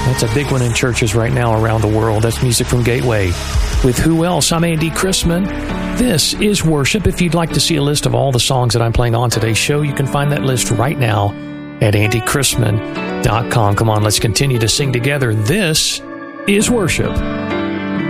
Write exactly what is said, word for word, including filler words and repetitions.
That's a big one in churches right now around the world. That's music from Gateway. With Who Else? I'm Andy Chrisman. This is Worship. If you'd like to see a list of all the songs that I'm playing on today's show, you can find that list right now at andy chrisman dot com. Come on, let's continue to sing together. This is Worship.